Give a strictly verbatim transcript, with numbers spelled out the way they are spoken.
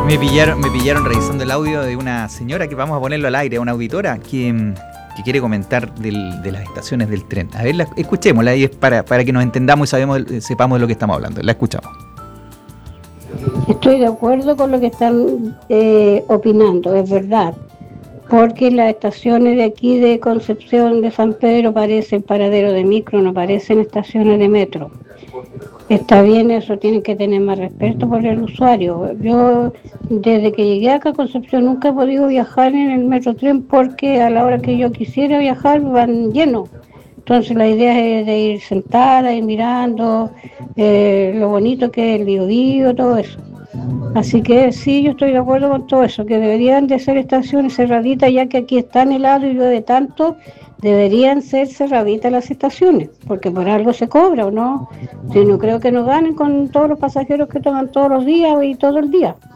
Me pillaron, me pillaron revisando el audio de una señora que vamos a ponerlo al aire, una auditora que, que quiere comentar del, de las estaciones del tren. A ver, la, escuchémosla y es para, para que nos entendamos y sabemos, sepamos de lo que estamos hablando. La escuchamos. Estoy de acuerdo con lo que están eh, opinando, es verdad, porque las estaciones de aquí de Concepción de San Pedro parecen paradero de micro, no parecen estaciones de metro. Está bien, eso tienen que tener más respeto por el usuario. Yo desde que llegué acá a Concepción nunca he podido viajar en el metrotren porque a la hora que yo quisiera viajar van llenos. Entonces la idea es de ir sentada, ir mirando eh, lo bonito que es el Biobío, todo eso. Así que sí, yo estoy de acuerdo con todo eso, que deberían de ser estaciones cerraditas, ya que aquí es tan helado y llueve tanto, deberían ser cerraditas las estaciones, porque por algo se cobra, ¿o no? Si no creo que no ganen con todos los pasajeros que toman todos los días y todo el día.